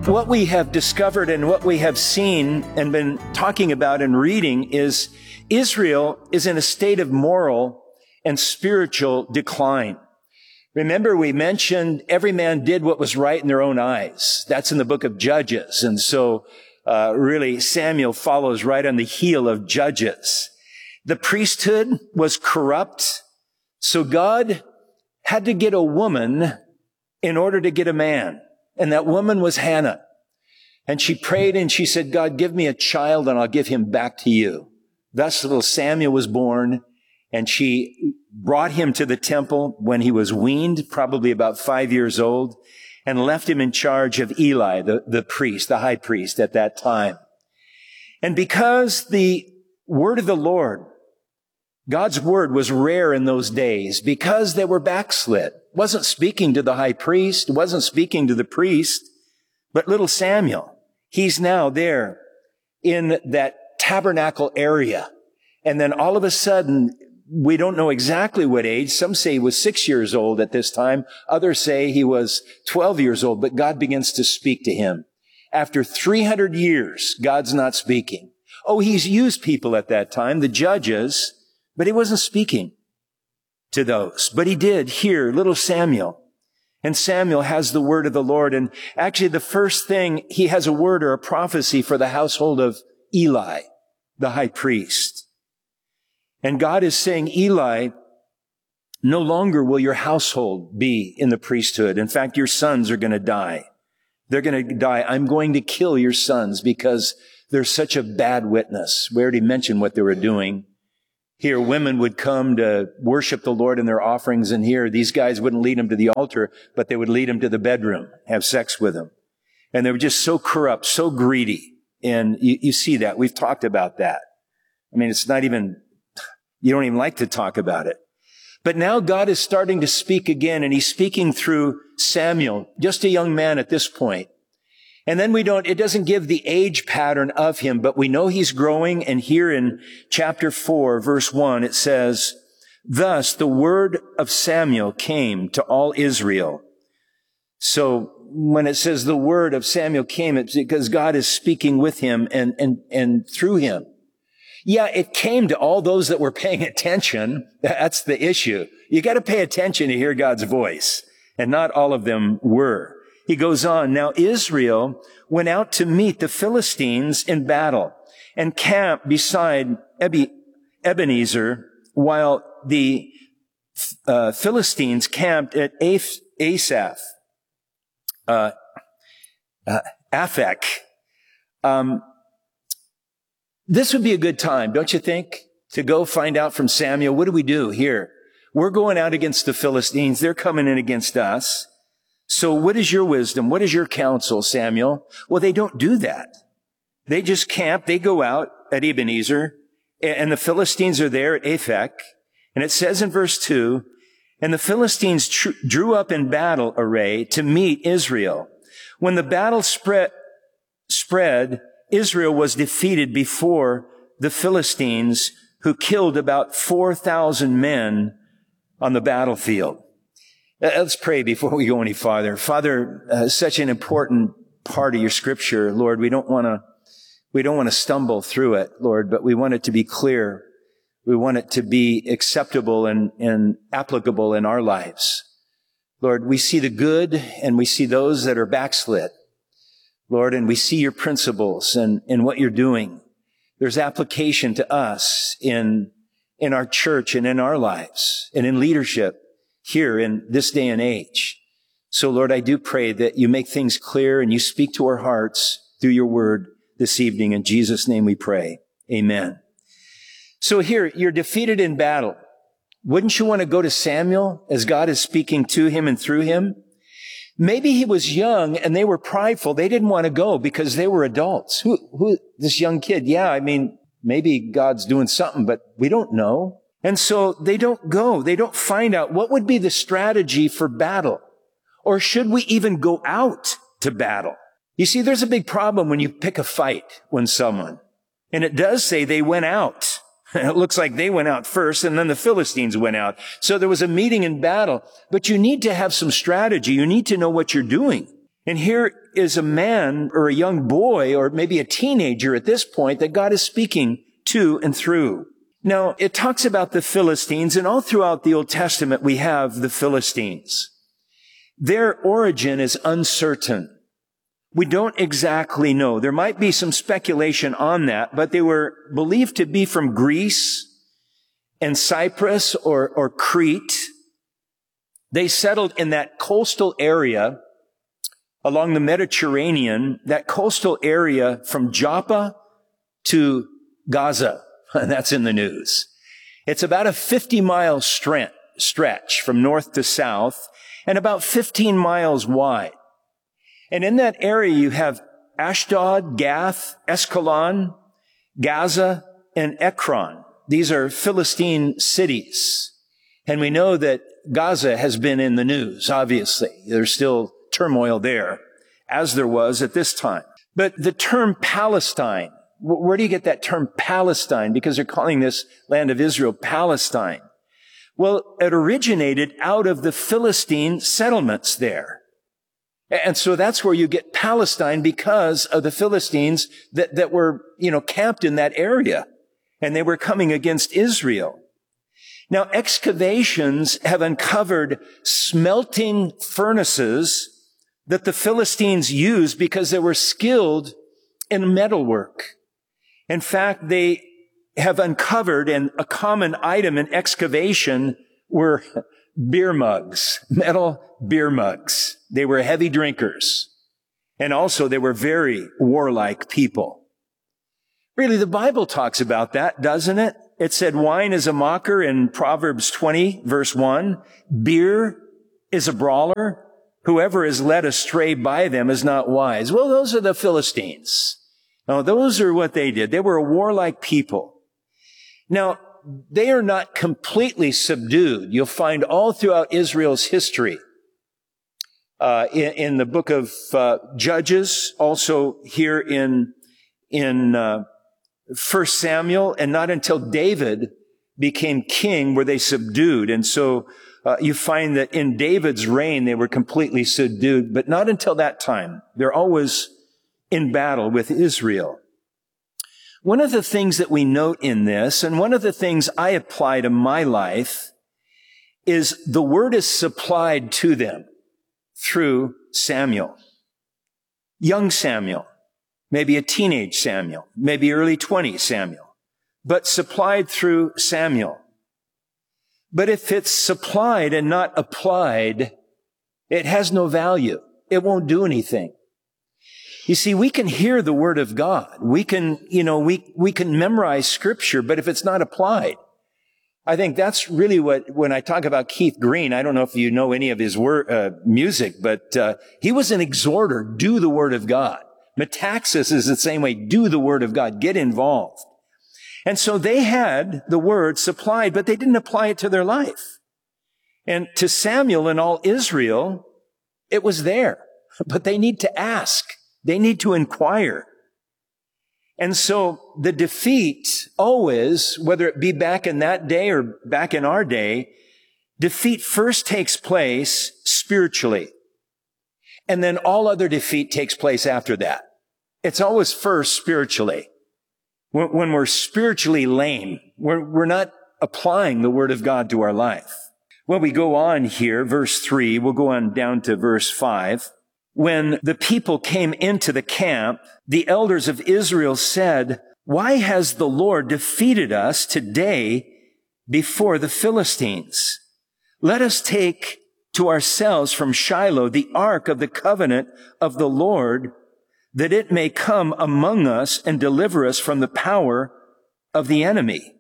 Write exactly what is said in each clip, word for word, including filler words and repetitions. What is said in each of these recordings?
What we have discovered and what we have seen and been talking about and reading is Israel is in a state of moral and spiritual decline. Remember, we mentioned every man did what was right in their own eyes. That's in the book of Judges. And so uh, really Samuel follows right on the heel of Judges. The priesthood was corrupt. So God had to get a woman in order to get a man. And that woman was Hannah. And she prayed and she said, God, give me a child and I'll give him back to you. Thus little Samuel was born, and she brought him to the temple when he was weaned, probably about five years old, and left him in charge of Eli, the, the priest, the high priest at that time. And because the word of the Lord, God's word was rare in those days, because they were backslid, wasn't speaking to the high priest, wasn't speaking to the priest, but little Samuel, he's now there in that tabernacle area. And then all of a sudden, we don't know exactly what age. Some say he was six years old at this time. Others say he was twelve years old, but God begins to speak to him. After three hundred years, God's not speaking. Oh, he's used people at that time, the judges, but he wasn't speaking to those. But he did hear little Samuel. And Samuel has the word of the Lord. And actually the first thing, he has a word or a prophecy for the household of Eli, the high priest. And God is saying, Eli, no longer will your household be in the priesthood. In fact, your sons are going to die. They're going to die. I'm going to kill your sons because they're such a bad witness. We already mentioned what they were doing. Here, women would come to worship the Lord in their offerings, and here, these guys wouldn't lead them to the altar, but they would lead them to the bedroom, have sex with them. And they were just so corrupt, so greedy. And you, you see that. We've talked about that. I mean, it's not even, you don't even like to talk about it. But now God is starting to speak again, and he's speaking through Samuel, just a young man at this point. And then we don't, it doesn't give the age pattern of him, but we know he's growing. And here in chapter four, verse one, it says, thus the word of Samuel came to all Israel. So when it says the word of Samuel came, it's because God is speaking with him and, and, and through him. Yeah, it came to all those that were paying attention. That's the issue. You got to pay attention to hear God's voice. And not all of them were. He goes on, now Israel went out to meet the Philistines in battle and camped beside Ebenezer, while the uh, Philistines camped at Asaph, uh, uh, Aphek. Um, this would be a good time, don't you think, to go find out from Samuel, what do we do here? We're going out against the Philistines. They're coming in against us. So what is your wisdom? What is your counsel, Samuel? Well, they don't do that. They just camp. They go out at Ebenezer, and the Philistines are there at Aphek. And it says in verse two, and the Philistines tr- drew up in battle array to meet Israel. When the battle spread, spread, Israel was defeated before the Philistines, who killed about four thousand men on the battlefield. Let's pray before we go any farther. Father, uh, such an important part of your scripture, Lord. We don't want to, we don't want to stumble through it, Lord, but we want it to be clear. We want it to be acceptable and, and applicable in our lives. Lord, we see the good and we see those that are backslid, Lord, and we see your principles and, and what you're doing. There's application to us in, in our church and in our lives and in leadership here in this day and age. So Lord, I do pray that you make things clear and you speak to our hearts through your word this evening. In Jesus' name we pray. Amen. So here, you're defeated in battle. Wouldn't you want to go to Samuel as God is speaking to him and through him? Maybe he was young and they were prideful. They didn't want to go because they were adults. Who, who, this young kid? Yeah, I mean, maybe God's doing something, but we don't know. And so they don't go. They don't find out what would be the strategy for battle. Or should we even go out to battle? You see, there's a big problem when you pick a fight when someone. And it does say they went out. It looks like they went out first and then the Philistines went out. So there was a meeting in battle. But you need to have some strategy. You need to know what you're doing. And here is a man or a young boy or maybe a teenager at this point that God is speaking to and through. Now, it talks about the Philistines, and all throughout the Old Testament we have the Philistines. Their origin is uncertain. We don't exactly know. There might be some speculation on that, but they were believed to be from Greece and Cyprus or, or Crete. They settled in that coastal area along the Mediterranean, that coastal area from Joppa to Gaza. That's in the news. It's about a fifty mile stretch, stretch from north to south and about fifteen miles wide. And in that area you have Ashdod, Gath, Askelon, Gaza, and Ekron. These are Philistine cities. And we know that Gaza has been in the news, obviously. There's still turmoil there, as there was at this time. But the term Palestine, where do you get that term Palestine? Because they're calling this land of Israel Palestine. Well, it originated out of the Philistine settlements there. And so that's where you get Palestine because of the Philistines that, that were, you know, camped in that area. And they were coming against Israel. Now, excavations have uncovered smelting furnaces that the Philistines used because they were skilled in metalwork. In fact, they have uncovered, and a common item in excavation were beer mugs, metal beer mugs. They were heavy drinkers. And also they were very warlike people. Really, the Bible talks about that, doesn't it? It said wine is a mocker in Proverbs twenty, verse one. Beer is a brawler. Whoever is led astray by them is not wise. Well, those are the Philistines. No, those are what they did. They were a warlike people. Now, they are not completely subdued. You'll find all throughout Israel's history, uh, in, in the book of uh, Judges, also here in in uh, First Samuel, and not until David became king were they subdued. And so uh, you find that in David's reign they were completely subdued, but not until that time. They're always in battle with Israel. One of the things that we note in this, and one of the things I apply to my life, is the word is supplied to them through Samuel. Young Samuel, maybe a teenage Samuel, maybe early twenties Samuel, but supplied through Samuel. But if it's supplied and not applied, it has no value. It won't do anything. You see, we can hear the word of God. We can, you know, we, we can memorize scripture, but if it's not applied, I think that's really what, when I talk about Keith Green, I don't know if you know any of his word, uh, music, but, uh, he was an exhorter. Do the word of God. Metaxas is the same way. Do the word of God. Get involved. And so they had the word supplied, but they didn't apply it to their life. And to Samuel and all Israel, it was there, but they need to ask. They need to inquire. And so the defeat always, whether it be back in that day or back in our day, defeat first takes place spiritually. And then all other defeat takes place after that. It's always first spiritually. When, when we're spiritually lame, we're, we're not applying the word of God to our life. Well, we go on here, verse three, we'll go on down to verse five. When the people came into the camp, the elders of Israel said, "Why has the Lord defeated us today before the Philistines? Let us take to ourselves from Shiloh the ark of the covenant of the Lord, that it may come among us and deliver us from the power of the enemy."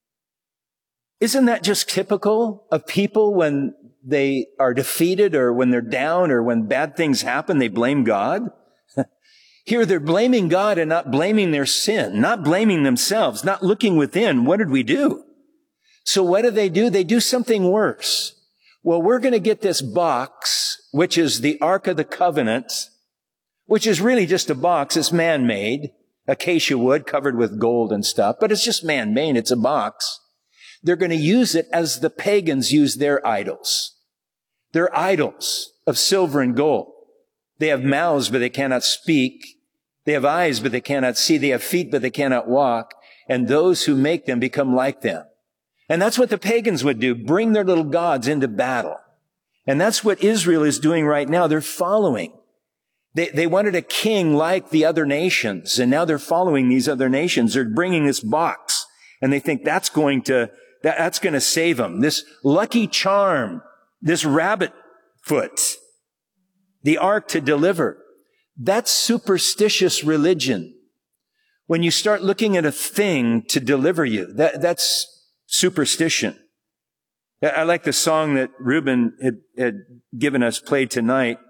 Isn't that just typical of people when they are defeated or when they're down or when bad things happen, they blame God? Here they're blaming God and not blaming their sin, not blaming themselves, not looking within. What did we do? So what do they do? They do something worse. Well, we're going to get this box, which is the Ark of the Covenant, which is really just a box. It's man-made, acacia wood covered with gold and stuff, but it's just man-made. It's a box. They're going to use it as the pagans use their idols. Their idols of silver and gold. They have mouths, but they cannot speak. They have eyes, but they cannot see. They have feet, but they cannot walk. And those who make them become like them. And that's what the pagans would do, bring their little gods into battle. And that's what Israel is doing right now. They're following. They, they wanted a king like the other nations, and now they're following these other nations. They're bringing this box, and they think that's going to, that, that's going to save them. This lucky charm, this rabbit foot, the ark to deliver. That's superstitious religion. When you start looking at a thing to deliver you, that, that's superstition. I like the song that Reuben had, had given us played tonight.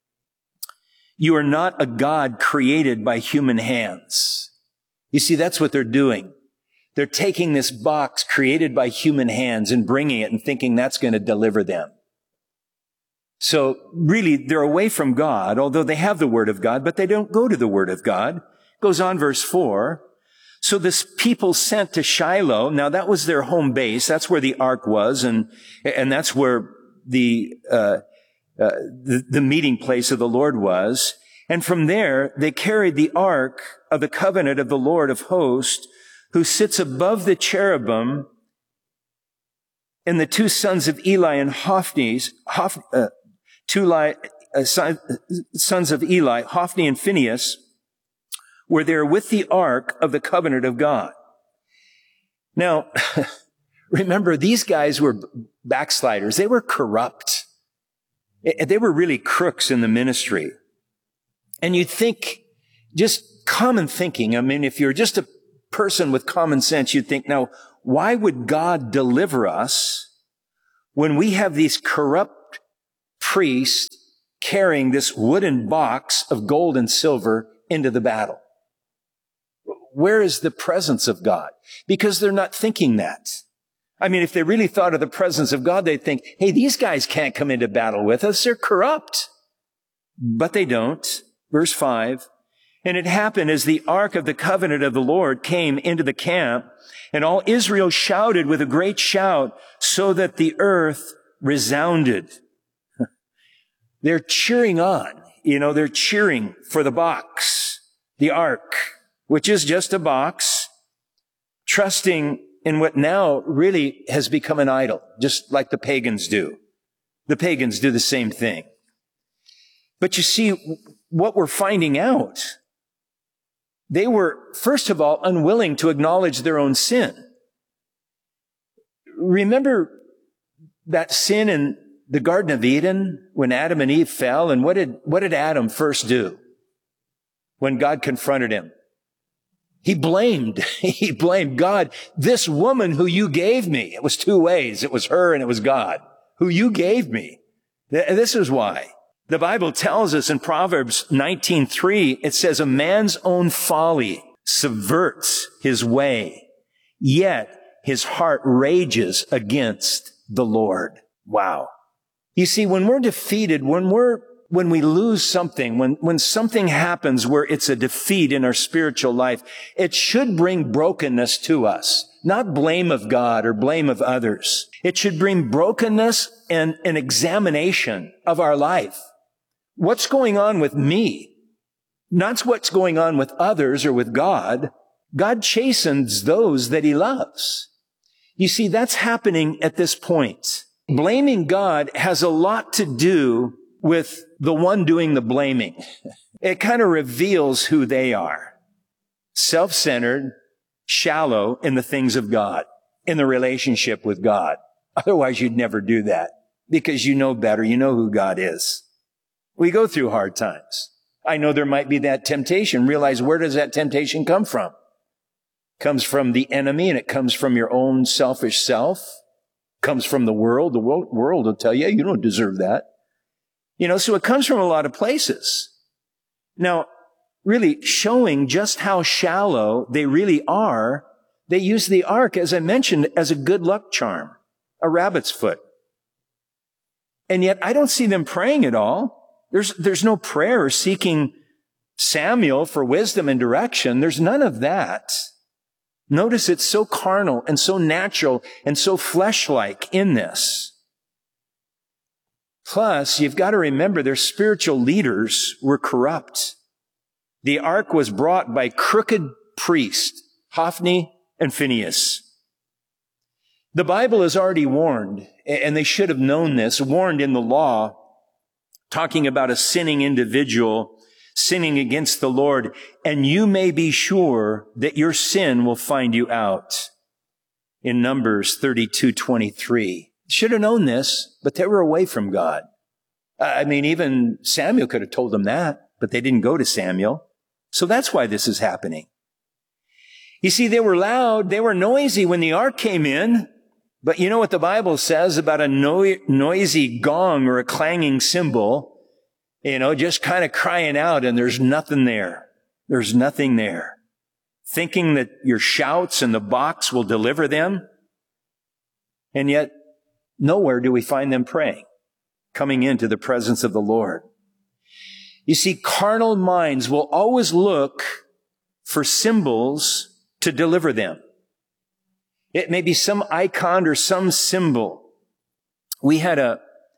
You are not a God created by human hands. You see, that's what they're doing. They're taking this box created by human hands and bringing it and thinking that's going to deliver them. So really, they're away from God, although they have the Word of God, but they don't go to the Word of God. Goes on, verse four. So this people sent to Shiloh. Now that was their home base. That's where the ark was, and and that's where the uh, uh the, the meeting place of the Lord was. And from there, they carried the ark of the covenant of the Lord of hosts, who sits above the cherubim, and the two sons of Eli and Hophni, Hoph, uh, two li, uh, son, sons of Eli, Hophni and Phinehas, were there with the ark of the covenant of God. Now, remember, these guys were backsliders. They were corrupt. They were really crooks in the ministry. And you'd think, just common thinking, I mean, if you're just a person with common sense, you'd think, now, why would God deliver us when we have these corrupt priests carrying this wooden box of gold and silver into the battle? Where is the presence of God? Because they're not thinking that. I mean, if they really thought of the presence of God, they'd think, hey, these guys can't come into battle with us. They're corrupt. But they don't. Verse five. And it happened as the ark of the covenant of the Lord came into the camp, and all Israel shouted with a great shout, so that the earth resounded. They're cheering on. You know, they're cheering for the box, the ark, which is just a box, trusting in what now really has become an idol, just like the pagans do. The pagans do the same thing. But you see, what we're finding out, they were, first of all, unwilling to acknowledge their own sin. Remember that sin in the Garden of Eden when Adam and Eve fell? And what did, what did Adam first do when God confronted him? He blamed, he blamed God. This woman who you gave me, it was two ways. It was her and it was God, who you gave me. This is why. The Bible tells us in Proverbs nineteen three, it says, a man's own folly subverts his way, yet his heart rages against the Lord. Wow. You see, when we're defeated, when we're, when we lose something, when, when something happens where it's a defeat in our spiritual life, it should bring brokenness to us, not blame of God or blame of others. It should bring brokenness and an examination of our life. What's going on with me? Not what's going on with others or with God. God chastens those that he loves. You see, that's happening at this point. Blaming God has a lot to do with the one doing the blaming. It kind of reveals who they are. Self-centered, shallow in the things of God, in the relationship with God. Otherwise, you'd never do that because you know better. You know who God is. We go through hard times. I know there might be that temptation. Realize, where does that temptation come from? It comes from the enemy, and it comes from your own selfish self. It comes from the world. The world, world will tell you, you don't deserve that. You know, so it comes from a lot of places. Now, really showing just how shallow they really are, they use the ark, as I mentioned, as a good luck charm, a rabbit's foot. And yet I don't see them praying at all. There's, there's no prayer or seeking Samuel for wisdom and direction. There's none of that. Notice it's so carnal and so natural and so flesh-like in this. Plus, you've got to remember their spiritual leaders were corrupt. The ark was brought by crooked priests, Hophni and Phinehas. The Bible has already warned, and they should have known this, warned in the law, talking about a sinning individual sinning against the Lord, and you may be sure that your sin will find you out. In Numbers thirty-two twenty-three. Should have known this, but they were away from God. I mean, even Samuel could have told them that, but they didn't go to Samuel. So that's why this is happening. You see, they were loud, they were noisy when the ark came in, but you know what the Bible says about a no- noisy gong or a clanging cymbal? You know, just kind of crying out and there's nothing there. There's nothing there. Thinking that your shouts and the box will deliver them. And yet, nowhere do we find them praying, coming into the presence of the Lord. You see, carnal minds will always look for symbols to deliver them. It may be some icon or some symbol. We had a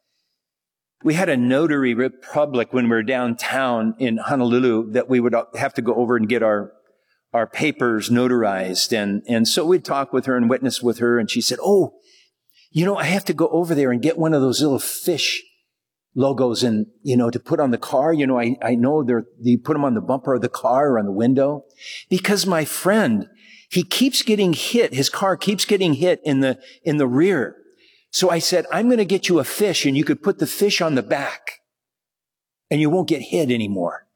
We had a notary republic when we were downtown in Honolulu that we would have to go over and get our, our papers notarized. And, and so we'd talk with her and witness with her. And she said, oh, you know, I have to go over there and get one of those little fish logos and, you know, to put on the car. You know, I, I know they're, you put them on the bumper of the car or on the window because my friend, he keeps getting hit. His car keeps getting hit in the, in the rear. So I said, I'm going to get you a fish and you could put the fish on the back and you won't get hit anymore.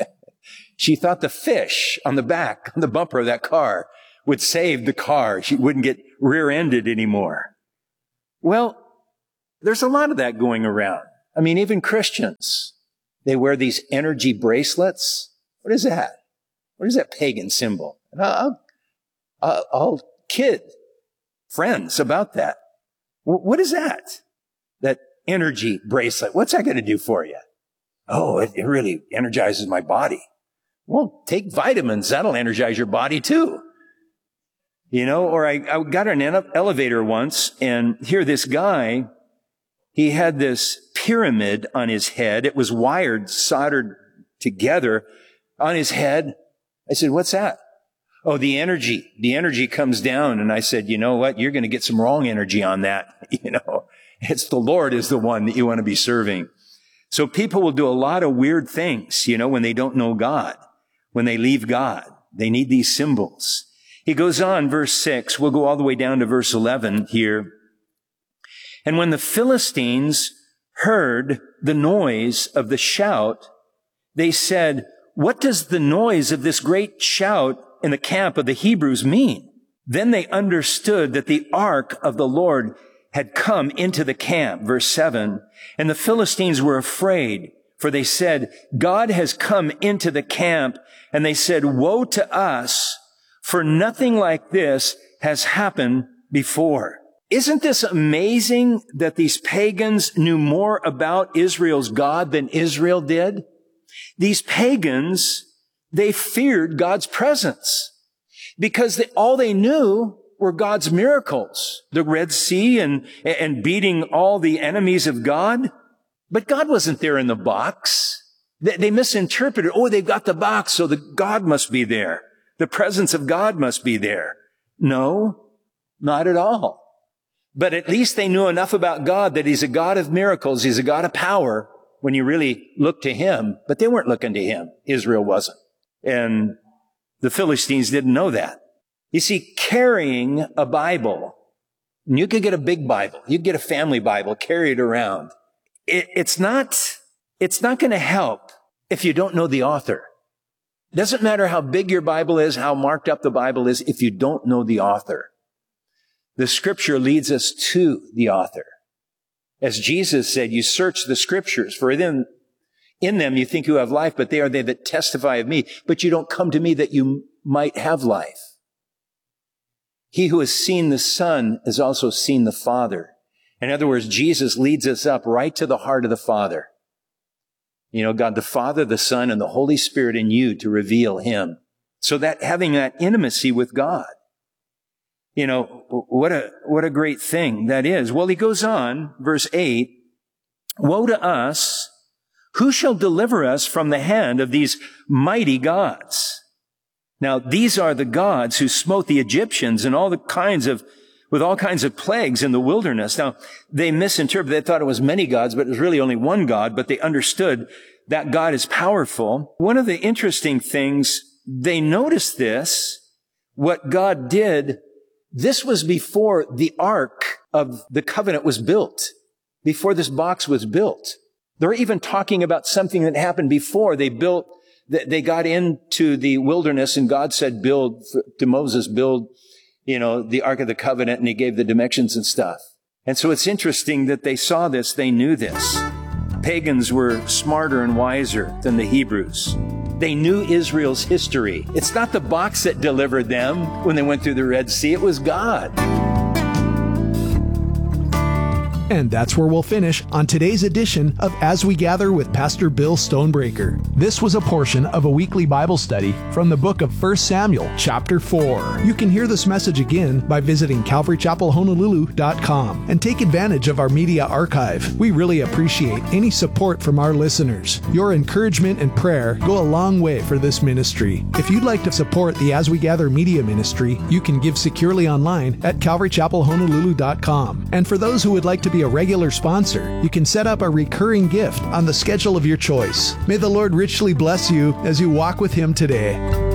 She thought the fish on the back, on the bumper of that car would save the car. She wouldn't get rear-ended anymore. Well, there's a lot of that going around. I mean, even Christians, they wear these energy bracelets. What is that? What is that pagan symbol? And I'll, I'll, I'll kid friends about that. What is that? That energy bracelet. What's that going to do for you? Oh, it, it really energizes my body. Well, take vitamins. That'll energize your body too. You know, or I, I got in an elevator once and here this guy, he had this pyramid on his head. It was wired, soldered together on his head. I said, what's that? Oh, the energy, the energy comes down. And I said, you know what? You're going to get some wrong energy on that. You know, it's the Lord is the one that you want to be serving. So people will do a lot of weird things, you know, when they don't know God, when they leave God, they need these symbols. He goes on, verse six, we'll go all the way down to verse eleven here. And when the Philistines heard the noise of the shout, they said, what does the noise of this great shout in the camp of the Hebrews mean? Then they understood that the ark of the Lord had come into the camp. Verse seven, and the Philistines were afraid, for they said, God has come into the camp. And they said, woe to us, for nothing like this has happened before. Isn't this amazing that these pagans knew more about Israel's God than Israel did? These pagans, they feared God's presence because they, all they knew were God's miracles, the Red Sea and, and beating all the enemies of God. But God wasn't there in the box. They, they misinterpreted. Oh, they've got the box, so the God must be there. The presence of God must be there. No, not at all. But at least they knew enough about God that He's a God of miracles. He's a God of power when you really look to Him. But they weren't looking to Him. Israel wasn't. And the Philistines didn't know that. You see, carrying a Bible, and you could get a big Bible, you could get a family Bible, carry it around. It, it's not, it's not going to help if you don't know the author. It doesn't matter how big your Bible is, how marked up the Bible is, if you don't know the author. The Scripture leads us to the author. As Jesus said, you search the Scriptures, for in, in them you think you have life, but they are they that testify of me. But you don't come to me that you might have life. He who has seen the Son has also seen the Father. In other words, Jesus leads us up right to the heart of the Father. You know, God the Father, the Son, and the Holy Spirit in you to reveal Him. So that having that intimacy with God, you know, what a, what a great thing that is. Well, he goes on, verse eight, Woe to us! Who shall deliver us from the hand of these mighty gods? Now, these are the gods who smote the Egyptians and all the kinds of, with all kinds of plagues in the wilderness. Now, they misinterpreted. They thought it was many gods, but it was really only one God, but they understood that God is powerful. One of the interesting things, they noticed this, what God did, this was before the Ark of the Covenant was built, before this box was built. They're even talking about something that happened before they built, they got into the wilderness and God said, build, to Moses, build, you know, the Ark of the Covenant, and he gave the dimensions and stuff. And so it's interesting that they saw this, they knew this. Pagans were smarter and wiser than the Hebrews. They knew Israel's history. It's not the box that delivered them when they went through the Red Sea, it was God. And that's where we'll finish on today's edition of As We Gather with Pastor Bill Stonebreaker. This was a portion of a weekly Bible study from the book of First Samuel, chapter four. You can hear this message again by visiting calvary chapel honolulu dot com and take advantage of our media archive. We really appreciate any support from our listeners. Your encouragement and prayer go a long way for this ministry. If you'd like to support the As We Gather media ministry, you can give securely online at calvary chapel honolulu dot com. And for those who would like to be a regular sponsor, you can set up a recurring gift on the schedule of your choice. May the Lord richly bless you as you walk with Him today.